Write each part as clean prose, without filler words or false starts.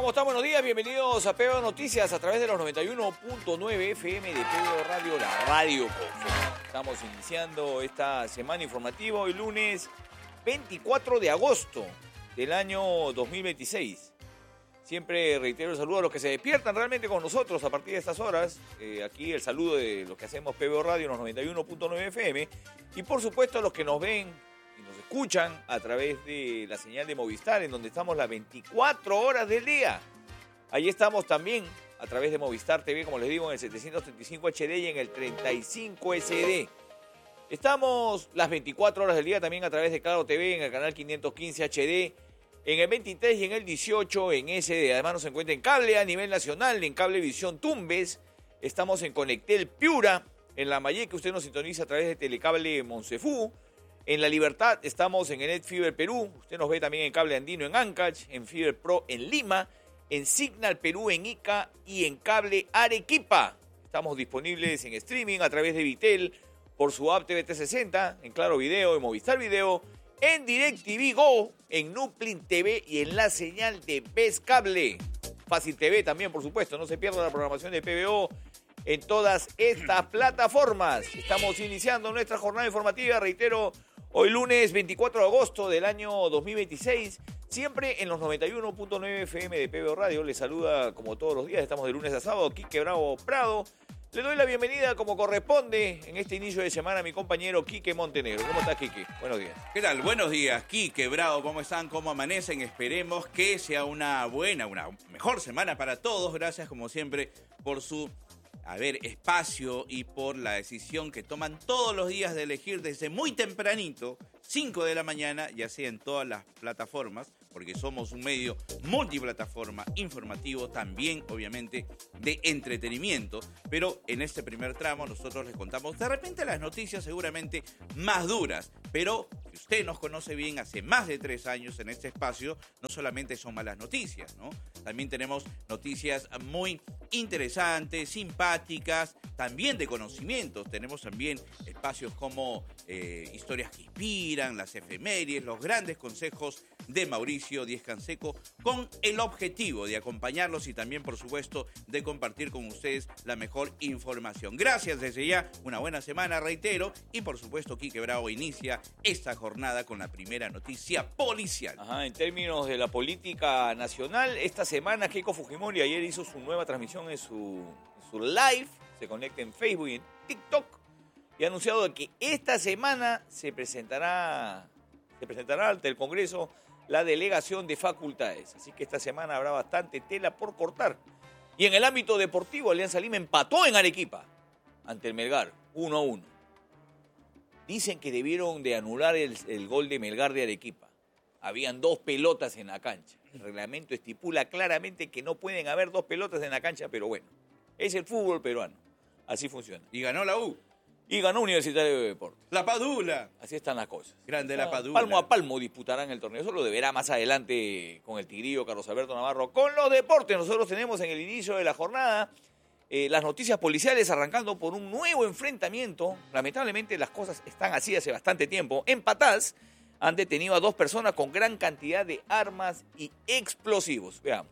¿Cómo están? Buenos días, bienvenidos a PBO Noticias a través de los 91.9 FM de PBO Radio, la radio confiable. Estamos iniciando esta semana informativa hoy lunes 24 de agosto del año 2026. Siempre reitero el saludo a los que se despiertan realmente con nosotros a partir de estas horas. Aquí el saludo de los que hacemos PBO Radio en los 91.9 FM. Y por supuesto a los que nos ven y nos escuchan a través de la señal de Movistar, en donde estamos las 24 horas del día. Ahí estamos también a través de Movistar TV, como les digo, en el 735 HD y en el 35 SD. Estamos las 24 horas del día también a través de Claro TV, en el canal 515 HD, en el 23 y en el 18 en SD. Además nos encuentra en cable a nivel nacional, en Cablevisión Tumbes. Estamos en Conectel Piura, en La Maye, que usted nos sintoniza a través de Telecable Monsefú. En La Libertad estamos en Enet Fiber Perú. Usted nos ve también en Cable Andino en Ancash, en Fiber Pro en Lima, en Signal Perú en Ica y en Cable Arequipa. Estamos disponibles en streaming a través de Vitel, por su app TV360, en Claro Video, en Movistar Video, en DirecTV Go, en Nuplin TV y en la señal de Best Cable. Fácil TV también, por supuesto. No se pierda la programación de PBO en todas estas plataformas. Estamos iniciando nuestra jornada informativa, reitero, hoy lunes 24 de agosto del año 2026, siempre en los 91.9 FM de PBO Radio. Les saluda como todos los días, estamos de lunes a sábado, Quique Bravo Prado. Le doy la bienvenida como corresponde en este inicio de semana a mi compañero Quique Montenegro. ¿Cómo estás, Quique? Buenos días. ¿Qué tal? Buenos días, Quique Bravo. ¿Cómo están? ¿Cómo amanecen? Esperemos que sea una mejor semana para todos. Gracias, como siempre, por su espacio y por la decisión que toman todos los días de elegir desde muy tempranito, 5 de la mañana, ya sea en todas las plataformas, porque somos un medio multiplataforma informativo, también obviamente de entretenimiento, pero en este primer tramo nosotros les contamos de repente las noticias seguramente más duras, pero si usted nos conoce bien, hace más de 3 años en este espacio, no solamente son malas noticias, ¿no? También tenemos noticias muy interesantes, simpáticas, también de conocimientos. Tenemos también espacios como historias que inspiran, las efemérides, los grandes consejos de Mauricio Díez Canseco, con el objetivo de acompañarlos y también, por supuesto, de compartir con ustedes la mejor información. Gracias desde ya, una buena semana, reitero, y por supuesto, Quique Bravo inicia esta jornada con la primera noticia policial. En términos de la política nacional, esta semana Keiko Fujimori ayer hizo su nueva transmisión en su live, se conecta en Facebook y en TikTok, y ha anunciado que esta semana se presentará ante el Congreso la delegación de facultades. Así que esta semana habrá bastante tela por cortar. Y en el ámbito deportivo, Alianza Lima empató en Arequipa ante el Melgar, 1-1. Dicen que debieron de anular el gol de Melgar de Arequipa. Habían 2 pelotas en la cancha. El reglamento estipula claramente que no pueden haber 2 pelotas en la cancha, pero bueno, es el fútbol peruano. Así funciona. Y ganó la U. Y ganó Universitario de Deportes. La Padula. Así están las cosas. Grande la Padula. Palmo a palmo disputarán el torneo. Eso lo deberá más adelante con el Tigrillo Carlos Alberto Navarro. Con los deportes, nosotros tenemos en el inicio de la jornada las noticias policiales, arrancando por un nuevo enfrentamiento. Lamentablemente las cosas están así hace bastante tiempo. En Patás han detenido a 2 personas con gran cantidad de armas y explosivos. Veamos.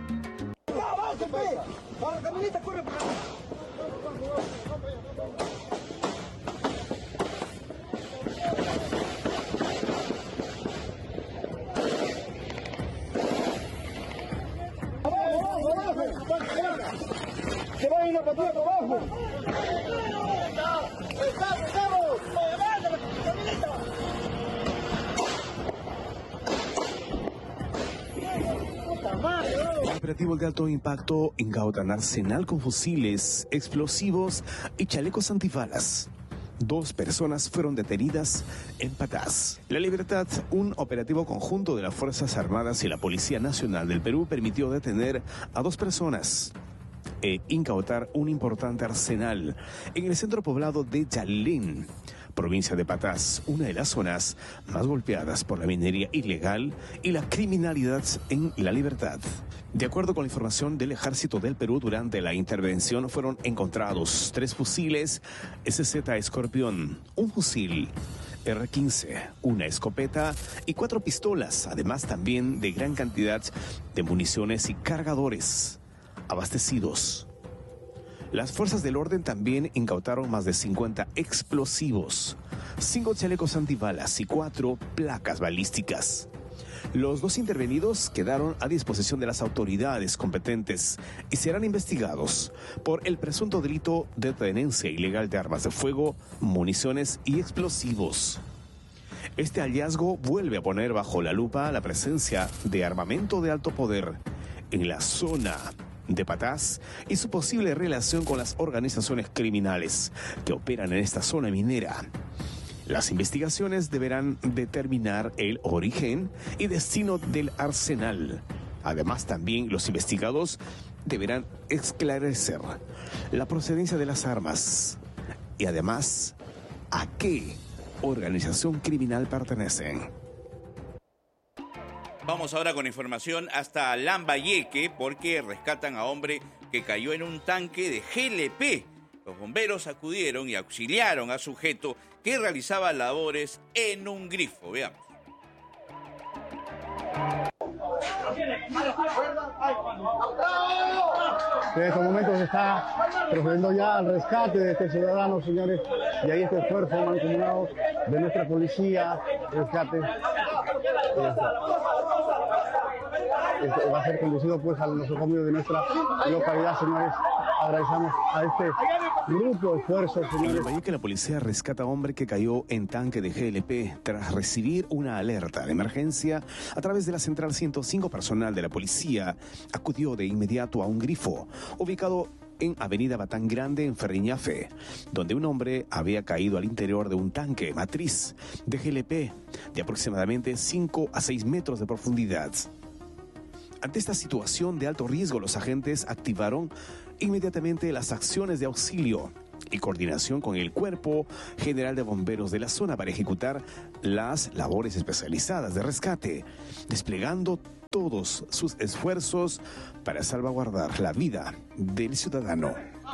¡Se va a ir la patrulla por abajo! Un operativo de alto impacto incauta un arsenal con fusiles, explosivos y chalecos antibalas. 2 personas fueron detenidas en Patás. La Libertad, un operativo conjunto de las Fuerzas Armadas y la Policía Nacional del Perú, permitió detener a 2 personas e incautar un importante arsenal en el centro poblado de Yalén, provincia de Patás, una de las zonas más golpeadas por la minería ilegal y la criminalidad en La Libertad. De acuerdo con la información del Ejército del Perú, durante la intervención fueron encontrados 3 fusiles SZ Escorpión, un fusil R15, una escopeta y 4 pistolas, además también de gran cantidad de municiones y cargadores abastecidos. Las fuerzas del orden también incautaron más de 50 explosivos, 5 chalecos antibalas y 4 placas balísticas. Los 2 intervenidos quedaron a disposición de las autoridades competentes y serán investigados por el presunto delito de tenencia ilegal de armas de fuego, municiones y explosivos. Este hallazgo vuelve a poner bajo la lupa la presencia de armamento de alto poder en la zona de Patás y su posible relación con las organizaciones criminales que operan en esta zona minera. Las investigaciones deberán determinar el origen y destino del arsenal. Además, también los investigados deberán esclarecer la procedencia de las armas y además a qué organización criminal pertenecen. Vamos ahora con información hasta Lambayeque porque rescatan a hombre que cayó en un tanque de GLP. Los bomberos acudieron y auxiliaron a sujeto que realizaba labores en un grifo. Veamos. En estos momentos se está procediendo ya al rescate de este ciudadano, señores, y ahí este esfuerzo mancomunado de nuestra policía, rescate. Este va a ser conducido pues al nosocomio de nuestra localidad, señores. Agradecemos a este grupo de esfuerzos, señores. En Lambayeque, la policía rescata a hombre que cayó en tanque de GLP tras recibir una alerta de emergencia a través de la central 105. Personal de la policía acudió de inmediato a un grifo ubicado en Avenida Batán Grande, en Ferriñafe, donde un hombre había caído al interior de un tanque matriz de GLP de aproximadamente 5 a 6 metros de profundidad. Ante esta situación de alto riesgo, los agentes activaron inmediatamente las acciones de auxilio y coordinación con el Cuerpo General de Bomberos de la zona para ejecutar las labores especializadas de rescate, desplegando todos sus esfuerzos para salvaguardar la vida del ciudadano.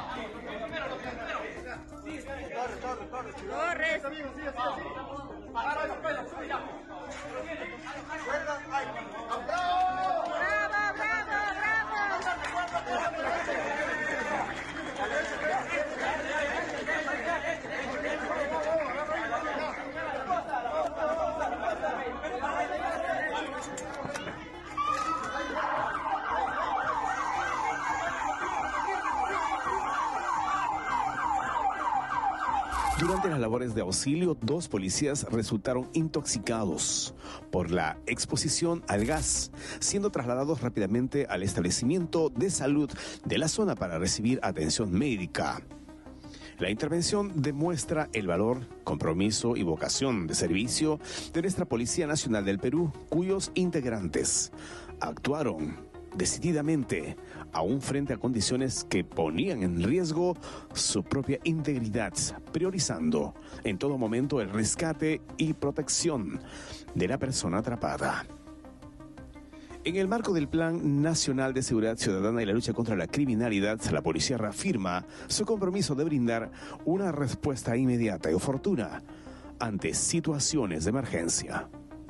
Durante las labores de auxilio, 2 policías resultaron intoxicados por la exposición al gas, siendo trasladados rápidamente al establecimiento de salud de la zona para recibir atención médica. La intervención demuestra el valor, compromiso y vocación de servicio de nuestra Policía Nacional del Perú, cuyos integrantes actuaron decididamente, aún frente a condiciones que ponían en riesgo su propia integridad, priorizando en todo momento el rescate y protección de la persona atrapada. En el marco del Plan Nacional de Seguridad Ciudadana y la lucha contra la criminalidad, la policía reafirma su compromiso de brindar una respuesta inmediata y oportuna ante situaciones de emergencia.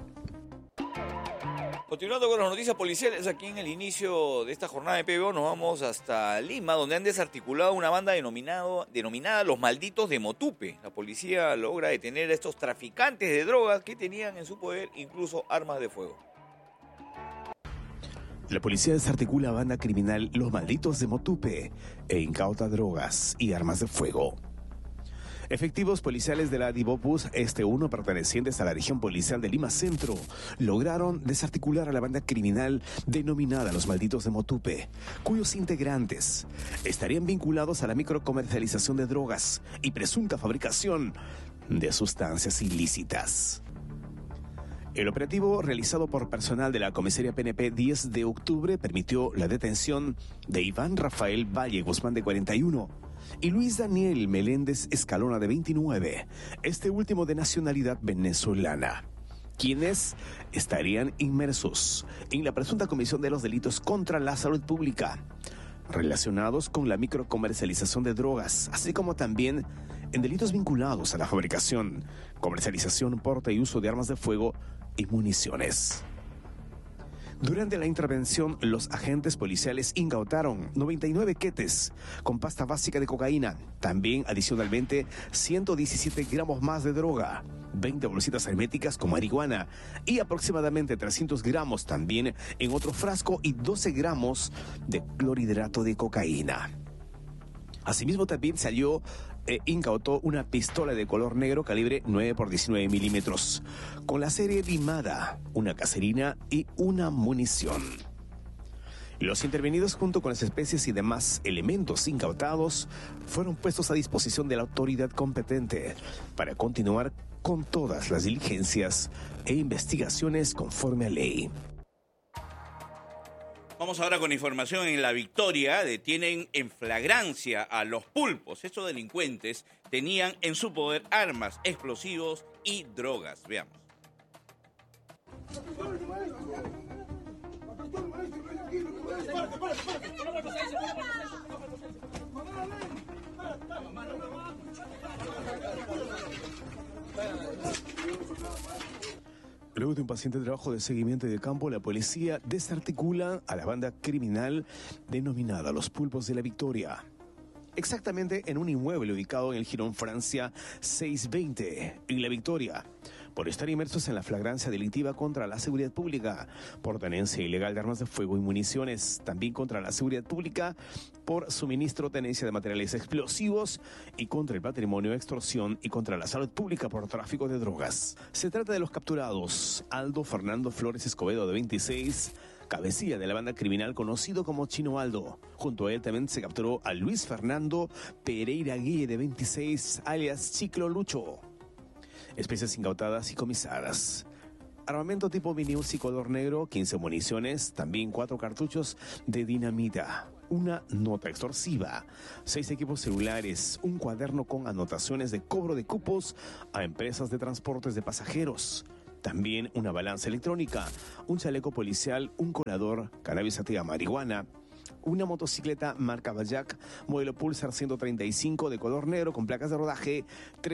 Continuando con las noticias policiales, aquí en el inicio de esta jornada de PBO nos vamos hasta Lima, donde han desarticulado una banda denominada Los Malditos de Motupe. La policía logra detener a estos traficantes de drogas que tenían en su poder incluso armas de fuego. La policía desarticula la banda criminal Los Malditos de Motupe e incauta drogas y armas de fuego. Efectivos policiales de la Divopus Este 1, pertenecientes a la región policial de Lima Centro, lograron desarticular a la banda criminal denominada Los Malditos de Motupe, cuyos integrantes estarían vinculados a la microcomercialización de drogas y presunta fabricación de sustancias ilícitas. El operativo realizado por personal de la comisaría PNP 10 de octubre permitió la detención de Iván Rafael Valle Guzmán, de 41, y Luis Daniel Meléndez Escalona, de 29, este último de nacionalidad venezolana, quienes estarían inmersos en la presunta comisión de los delitos contra la salud pública relacionados con la microcomercialización de drogas, así como también en delitos vinculados a la fabricación, comercialización, porte y uso de armas de fuego y municiones. Durante la intervención, los agentes policiales incautaron 99 quetes con pasta básica de cocaína, también adicionalmente 117 gramos más de droga, 20 bolsitas herméticas con marihuana y aproximadamente 300 gramos también en otro frasco y 12 gramos de clorhidrato de cocaína. Asimismo también incautó una pistola de color negro calibre 9x19 milímetros con la serie Dimada, una caserina y una munición. Los intervenidos junto con las especies y demás elementos incautados fueron puestos a disposición de la autoridad competente para continuar con todas las diligencias e investigaciones conforme a ley. Vamos ahora con información en La Victoria. Detienen en flagrancia a los pulpos. Estos delincuentes tenían en su poder armas, explosivos y drogas. Veamos. Luego de un paciente trabajo de seguimiento de campo, la policía desarticula a la banda criminal denominada Los Pulpos de La Victoria. Exactamente en un inmueble ubicado en el Jirón Francia 620, en La Victoria, por estar inmersos en la flagrancia delictiva contra la seguridad pública, por tenencia ilegal de armas de fuego y municiones, también contra la seguridad pública, por suministro o tenencia de materiales explosivos y contra el patrimonio, extorsión y contra la salud pública por tráfico de drogas. Se trata de los capturados Aldo Fernando Flores Escobedo, de 26, cabecilla de la banda criminal conocido como Chino Aldo. Junto a él también se capturó a Luis Fernando Pereira Guille, de 26, alias Chiclo Lucho. Especies incautadas y comisadas: armamento tipo Minius y color negro, 15 municiones, también 4 cartuchos de dinamita, una nota extorsiva, 6 equipos celulares, un cuaderno con anotaciones de cobro de cupos a empresas de transportes de pasajeros, también una balanza electrónica, un chaleco policial, un colador, cannabis sativa, marihuana, una motocicleta marca Bayak, modelo Pulsar 135 de color negro con placas de rodaje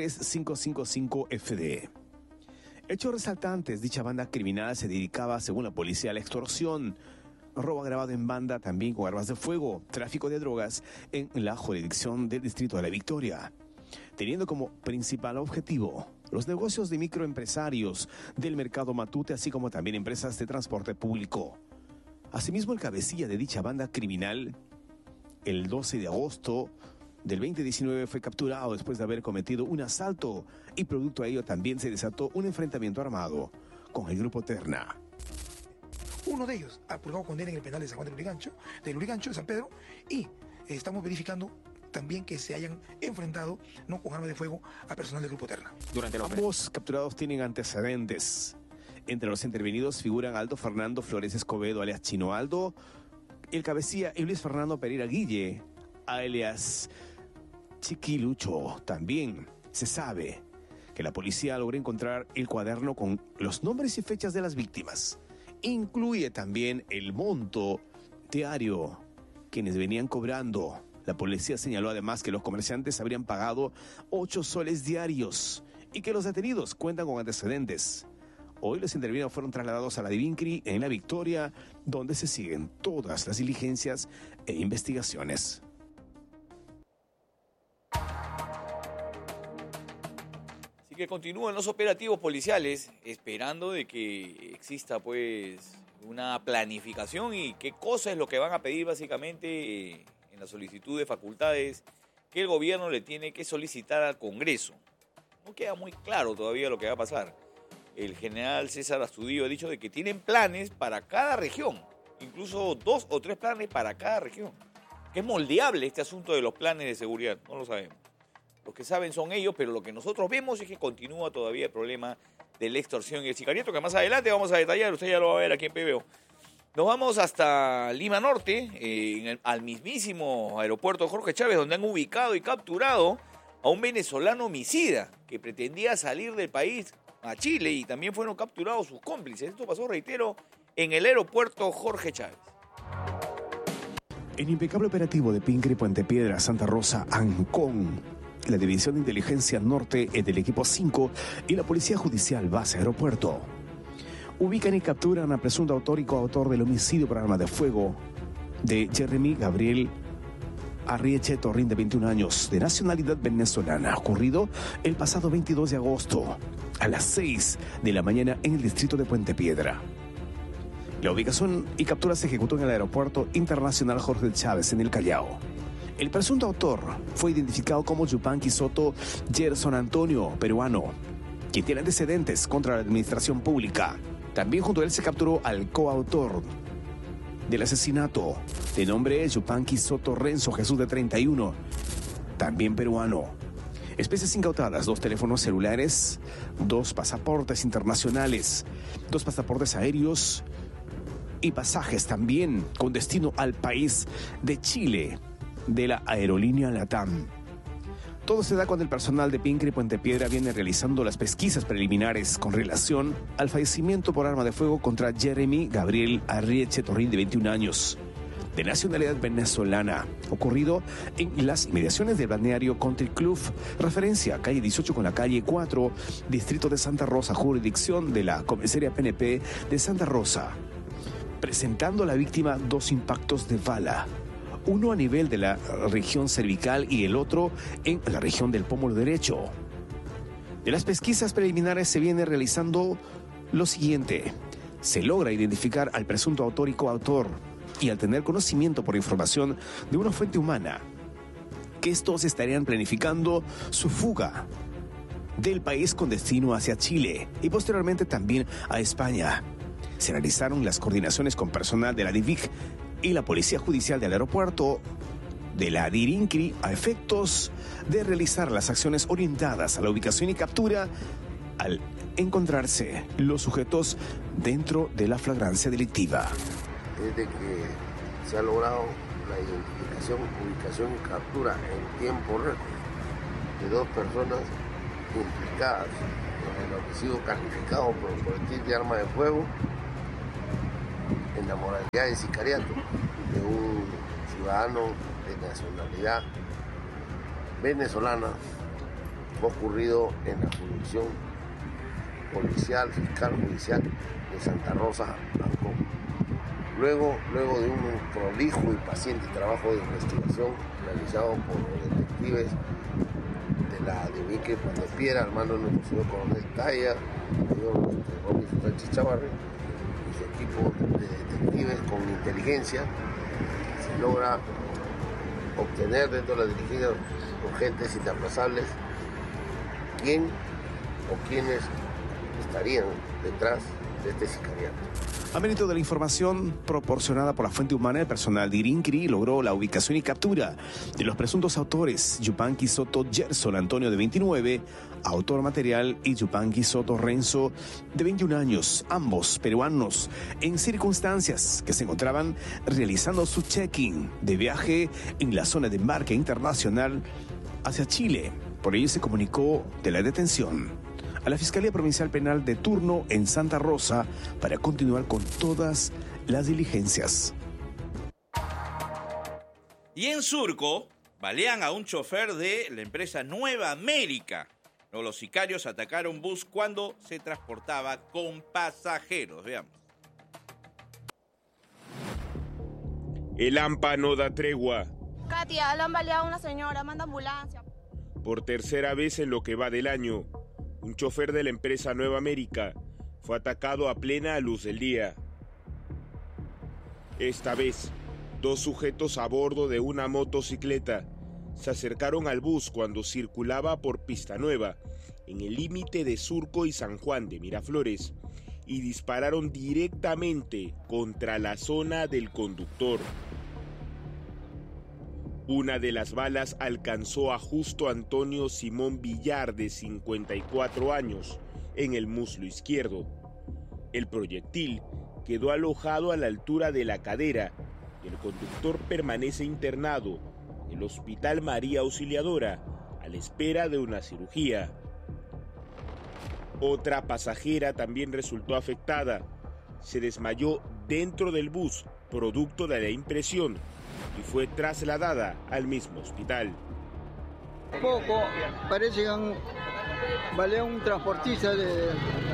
3555FD. Hechos resaltantes: dicha banda criminal se dedicaba, según la policía, a la extorsión, robo agravado en banda también con armas de fuego, tráfico de drogas en la jurisdicción del distrito de La Victoria, teniendo como principal objetivo los negocios de microempresarios del mercado Matute, así como también empresas de transporte público. Asimismo, el cabecilla de dicha banda criminal, el 12 de agosto del 2019, fue capturado después de haber cometido un asalto y producto a ello también se desató un enfrentamiento armado con el grupo Terna. Uno de ellos ha purgado condena en el penal de San Juan de Lurigancho, de San Pedro, y estamos verificando también que se hayan enfrentado con armas de fuego a personal del grupo Terna. Ambos capturados tienen antecedentes. Entre los intervenidos figuran Aldo Fernando Flores Escobedo, alias Chino Aldo, el cabecilla, y Luis Fernando Pereira Guille, alias Chiquilucho. También se sabe que la policía logró encontrar el cuaderno con los nombres y fechas de las víctimas. Incluye también el monto diario quienes venían cobrando. La policía señaló además que los comerciantes habrían pagado 8 soles diarios y que los detenidos cuentan con antecedentes. Hoy los intervenidos fueron trasladados a la Divincri en La Victoria, donde se siguen todas las diligencias e investigaciones. Así que continúan los operativos policiales esperando de que exista pues una planificación y qué cosa es lo que van a pedir básicamente en la solicitud de facultades que el gobierno le tiene que solicitar al Congreso. No queda muy claro todavía lo que va a pasar. El general César Astudillo ha dicho de que tienen planes para cada región, incluso 2 o 3 planes para cada región. Que es moldeable este asunto de los planes de seguridad, no lo sabemos. Los que saben son ellos, pero lo que nosotros vemos es que continúa todavía el problema de la extorsión y el sicariato, que más adelante vamos a detallar, usted ya lo va a ver aquí en PBO. Nos vamos hasta Lima Norte, al mismísimo aeropuerto Jorge Chávez, donde han ubicado y capturado a un venezolano homicida que pretendía salir del país a Chile y también fueron capturados sus cómplices. Esto pasó, reitero, en el aeropuerto Jorge Chávez. El impecable operativo de Pincre, Puente Piedra, Santa Rosa, Ancón, la División de Inteligencia Norte del Equipo 5 y la Policía Judicial Base Aeropuerto. Ubican y capturan a presunto autor y coautor del homicidio por arma de fuego de Jeremy Gabriel Arrieche Torrín, de 21 años, de nacionalidad venezolana, ocurrido el pasado 22 de agosto a las 6 de la mañana en el distrito de Puente Piedra. La ubicación y captura se ejecutó en el Aeropuerto Internacional Jorge Chávez, en el Callao. El presunto autor fue identificado como Yupanqui Soto Gerson Antonio, peruano, quien tiene antecedentes contra la administración pública. También junto a él se capturó al coautor del asesinato, de nombre Yupanqui Soto Renzo Jesús, de 31, también peruano. Especies incautadas: 2 teléfonos celulares, 2 pasaportes internacionales, 2 pasaportes aéreos y pasajes también con destino al país de Chile de la aerolínea LATAM. Todo se da cuando el personal de Pincre y Puente Piedra viene realizando las pesquisas preliminares con relación al fallecimiento por arma de fuego contra Jeremy Gabriel Arrieche Torrín, de 21 años, de nacionalidad venezolana, ocurrido en las inmediaciones del balneario Country Club, referencia a calle 18 con la calle 4, distrito de Santa Rosa, jurisdicción de la comisaría PNP de Santa Rosa, presentando a la víctima 2 impactos de bala, uno a nivel de la región cervical y el otro en la región del pómulo derecho. De las pesquisas preliminares se viene realizando lo siguiente: se logra identificar al presunto autor y coautor, y al tener conocimiento por información de una fuente humana que estos estarían planificando su fuga del país con destino hacia Chile y posteriormente también a España. Se realizaron las coordinaciones con personal de la DIVIC y la Policía Judicial del Aeropuerto de la DIRINCRI a efectos de realizar las acciones orientadas a la ubicación y captura al encontrarse los sujetos dentro de la flagrancia delictiva. Desde que se ha logrado la identificación, ubicación y captura en tiempo récord de 2 personas implicadas en el homicidio calificado por proyectil de arma de fuego en la modalidad de sicariato de un ciudadano de nacionalidad venezolana, ocurrido en la jurisdicción policial, fiscal judicial de Santa Rosa, Ancón. Luego de un prolijo y paciente trabajo de investigación realizado por los detectives de la DIVIC Puente Piedra, al mando de nuestro señor coronel Taya, señor Robinson Sánchez Chavarri, y su equipo de detectives con inteligencia, se logra obtener dentro de las diligencias urgentes y inaplazables quién o quiénes estarían detrás de este sicariato. A mérito de la información proporcionada por la fuente humana, el personal de IRINCRI logró la ubicación y captura de los presuntos autores: Yupanqui Soto Gerson Antonio, de 29, autor material, y Yupanqui Soto Renzo, de 21 años, ambos peruanos, en circunstancias que se encontraban realizando su check-in de viaje en la zona de embarque internacional hacia Chile. Por ello se comunicó de la detención a la Fiscalía Provincial Penal de turno en Santa Rosa para continuar con todas las diligencias. Y en Surco, balean a un chofer de la empresa Nueva América. Los sicarios atacaron un bus cuando se transportaba con pasajeros. Veamos. El AMPA no da tregua. Katia, le han baleado a una señora, manda ambulancia. Por tercera vez en lo que va del año, un chofer de la empresa Nueva América fue atacado a plena luz del día. Esta vez, 2 sujetos a bordo de una motocicleta se acercaron al bus cuando circulaba por Pista Nueva, en el límite de Surco y San Juan de Miraflores, y dispararon directamente contra la zona del conductor. Una de las balas alcanzó a Justo Antonio Simón Villar, de 54 años, en el muslo izquierdo. El proyectil quedó alojado a la altura de la cadera y el conductor permanece internado en el Hospital María Auxiliadora a la espera de una cirugía. Otra pasajera también resultó afectada. Se desmayó dentro del bus, producto de la impresión, y fue trasladada al mismo hospital. Poco, parece que han baleado un transportista de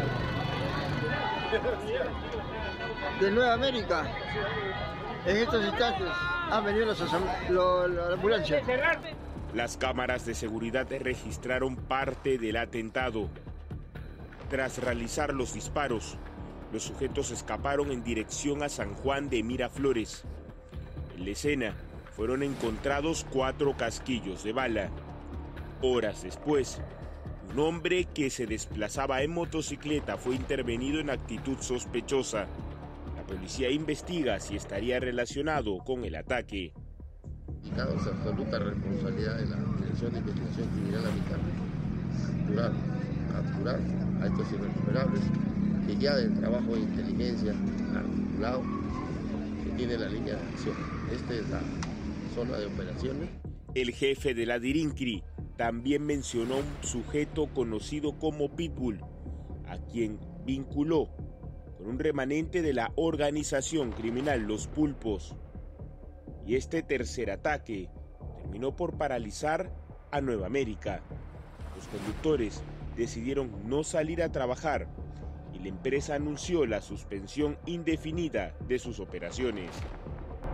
Nueva América. En estos instantes han venido la ambulancia. Las cámaras de seguridad registraron parte del atentado. Tras realizar los disparos, los sujetos escaparon en dirección a San Juan de Miraflores. En la escena fueron encontrados 4 casquillos de bala. Horas después, un hombre que se desplazaba en motocicleta fue intervenido en actitud sospechosa. La policía investiga si estaría relacionado con el ataque. Indicados absoluta responsabilidad de la Dirección de Investigación Criminal Militar, capturar a estos irrecuperables que ya del trabajo de inteligencia articulado se tiene la línea de acción. Esta es la zona de operaciones. El jefe de la Dirincri también mencionó a un sujeto conocido como Pitbull, a quien vinculó con un remanente de la organización criminal Los Pulpos. Y este tercer ataque terminó por paralizar a Nueva América. Los conductores decidieron no salir a trabajar y la empresa anunció la suspensión indefinida de sus operaciones.